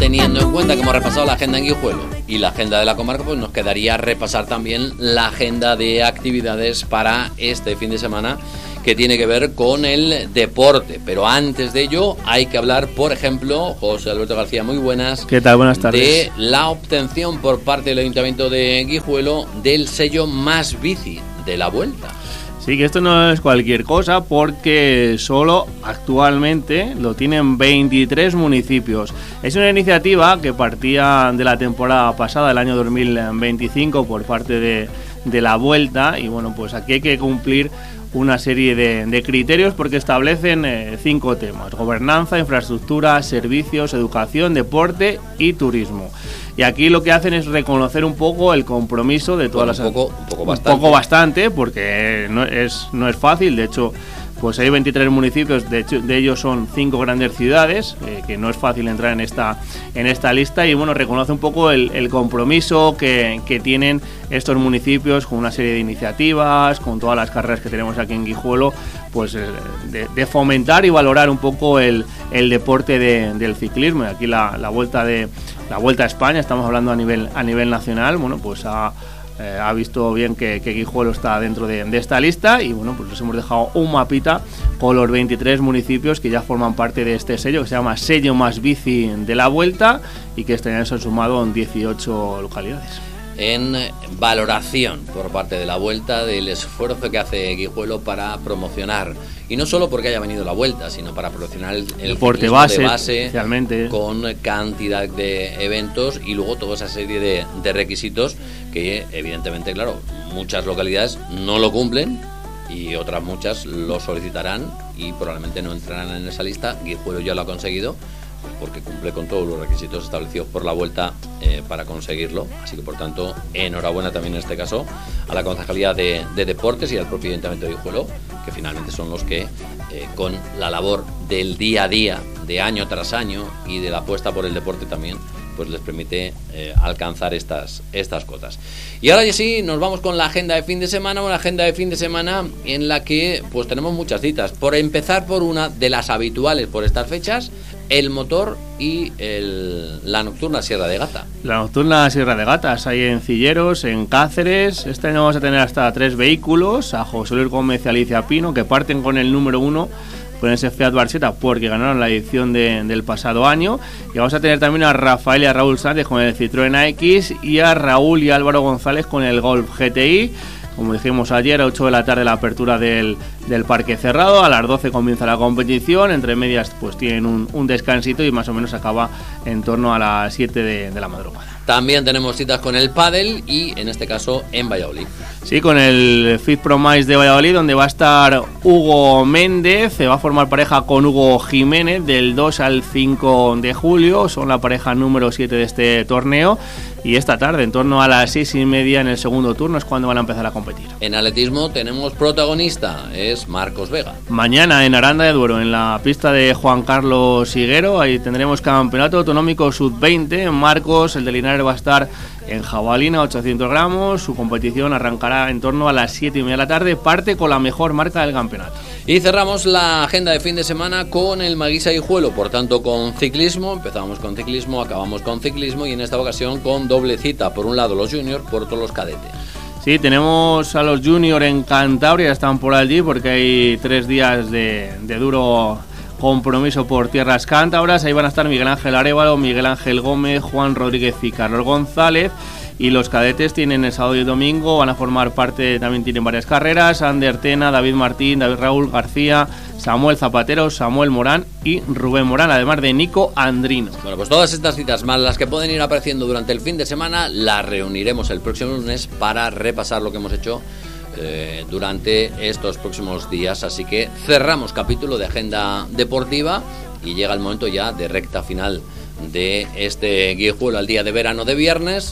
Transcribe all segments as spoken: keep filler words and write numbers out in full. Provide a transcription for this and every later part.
teniendo en cuenta que hemos repasado la agenda en Guijuelo y la agenda de la comarca, pues nos quedaría repasar también la agenda de actividades para este fin de semana que tiene que ver con el deporte. Pero antes de ello hay que hablar, por ejemplo, José Alberto García, muy buenas. ¿Qué tal? Buenas tardes. De la obtención por parte del Ayuntamiento de Guijuelo del sello Más Bici de la Vuelta. Sí, que esto no es cualquier cosa porque solo actualmente lo tienen veintitrés municipios. Es una iniciativa que partía de la temporada pasada, el año dos mil veinticinco, por parte de, de la Vuelta. Y bueno, pues aquí hay que cumplir una serie de, de criterios porque establecen eh, cinco temas: gobernanza, infraestructura, servicios, educación, deporte y turismo. Y aquí lo que hacen es reconocer un poco el compromiso de todas bueno, las... Un poco, un poco un bastante. poco bastante, porque no es, no es fácil. De hecho, pues hay veintitrés municipios, de hecho de ellos son cinco grandes ciudades, eh, que no es fácil entrar en esta en esta lista. Y bueno, reconoce un poco el, el compromiso que, que tienen estos municipios con una serie de iniciativas, con todas las carreras que tenemos aquí en Guijuelo, pues eh, de, de fomentar y valorar un poco el, el deporte de, del ciclismo. Y aquí la, la vuelta de la Vuelta a España, estamos hablando a nivel a nivel nacional, bueno, pues ha Eh, ha visto bien que, que Guijuelo está dentro de, de esta lista. Y bueno, pues les hemos dejado un mapita con los veintitrés municipios que ya forman parte de este sello, que se llama Sello Más Bici de la Vuelta, y que este año se han sumado en dieciocho localidades. En valoración por parte de la Vuelta del esfuerzo que hace Guijuelo para promocionar, y no solo porque haya venido la Vuelta, sino para promocionar el, el deporte base, de base con cantidad de eventos y luego toda esa serie de, de requisitos que evidentemente, claro, muchas localidades no lo cumplen y otras muchas lo solicitarán y probablemente no entrarán en esa lista. Guijuelo ya lo ha conseguido porque cumple con todos los requisitos establecidos por la Vuelta eh, para conseguirlo. Así que, por tanto, enhorabuena también en este caso a la Concejalía de, de Deportes y al propio Ayuntamiento de Guijuelo, que finalmente son los que, eh, con la labor del día a día, de año tras año, y de la apuesta por el deporte también, pues les permite eh, alcanzar estas, estas cotas. Y ahora ya sí, nos vamos con la agenda de fin de semana, una agenda de fin de semana en la que pues tenemos muchas citas. Por empezar por una de las habituales por estas fechas, el motor y el, la nocturna Sierra de Gata. La nocturna Sierra de Gatas, ahí en Cilleros, en Cáceres. Este año vamos a tener hasta tres vehículos, a José Luis Gómez y Alicia Pino, que parten con el número uno, con ese Fiat Barchetta, porque ganaron la edición de, del pasado año. Y vamos a tener también a Rafael y a Raúl Sánchez con el Citroën A X, y a Raúl y Álvaro González con el Golf G T I. Como dijimos ayer, a ocho de la tarde la apertura del, del parque cerrado, a las doce comienza la competición, entre medias pues tienen un, un descansito y más o menos acaba en torno a las siete de, de la madrugada. También tenemos citas con el pádel y en este caso en Valladolid. Sí, con el Fit Promise de Valladolid, donde va a estar Hugo Méndez, se va a formar pareja con Hugo Jiménez del dos al cinco de julio, son la pareja número siete de este torneo. Y esta tarde, en torno a las seis y media en el segundo turno, es cuando van a empezar a competir. En atletismo tenemos protagonista, es Marcos Vega. Mañana en Aranda de Duero, en la pista de Juan Carlos Higuero, ahí tendremos campeonato autonómico sub veinte. Marcos, el de Linares, va a estar en jabalina, ochocientos gramos. Su competición arrancará en torno a las siete y media de la tarde. Parte con la mejor marca del campeonato. Y cerramos la agenda de fin de semana con el Maguisa Guijuelo, por tanto con ciclismo. Empezamos con ciclismo, acabamos con ciclismo y en esta ocasión con doble cita. Por un lado los juniors, por otro los cadetes. Sí, tenemos a los juniors en Cantabria, están por allí porque hay tres días de, de duro compromiso por tierras cántabras. Ahí van a estar Miguel Ángel Arévalo, Miguel Ángel Gómez, Juan Rodríguez y Carlos González. Y los cadetes tienen el sábado y el domingo, van a formar parte, también tienen varias carreras: Ander Tena, David Martín, David Raúl García, Samuel Zapatero, Samuel Morán y Rubén Morán, además de Nico Andrino. Bueno, pues todas estas citas más las que pueden ir apareciendo durante el fin de semana las reuniremos el próximo lunes para repasar lo que hemos hecho eh, durante estos próximos días. Así que cerramos capítulo de agenda deportiva y llega el momento ya de recta final de este Guijuelo al día de verano de viernes.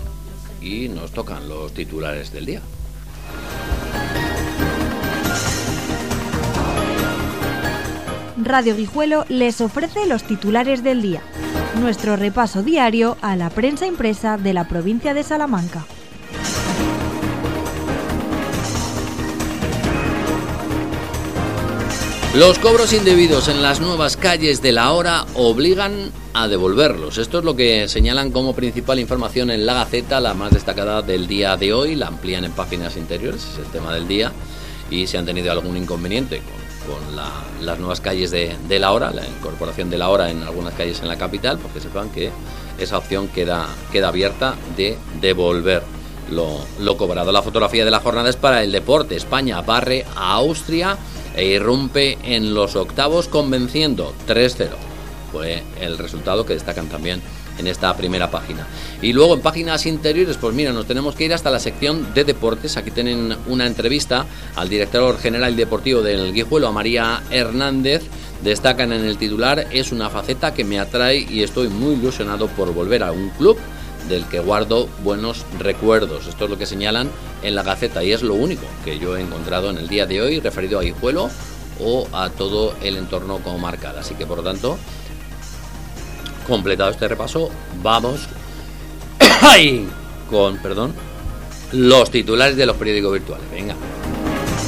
Y nos tocan los titulares del día. Radio Guijuelo les ofrece los titulares del día. Nuestro repaso diario a la prensa impresa de la provincia de Salamanca. Los cobros indebidos en las nuevas calles de La Hora obligan a devolverlos. Esto es lo que señalan como principal información en La Gaceta, la más destacada del día de hoy. La amplían en páginas interiores, es el tema del día. Y si han tenido algún inconveniente con, con la, las nuevas calles de, de La Hora, la incorporación de La Hora en algunas calles en la capital, pues que sepan que esa opción queda, queda abierta de devolver lo, lo cobrado. La fotografía de la jornada es para el deporte. España barre a Austria e irrumpe en los octavos convenciendo. Tres cero fue el resultado que destacan también en esta primera página. Y luego en páginas interiores, pues mira, nos tenemos que ir hasta la sección de deportes. Aquí tienen una entrevista al director general deportivo del Guijuelo, a María Hernández. Destacan en el titular: es una faceta que me atrae y estoy muy ilusionado por volver a un club del que guardo buenos recuerdos. Esto es lo que señalan en La Gaceta y es lo único que yo he encontrado en el día de hoy referido a Guijuelo o a todo el entorno comarcal. Así que por lo tanto, completado este repaso, vamos con, perdón, los titulares de los periódicos virtuales. Venga.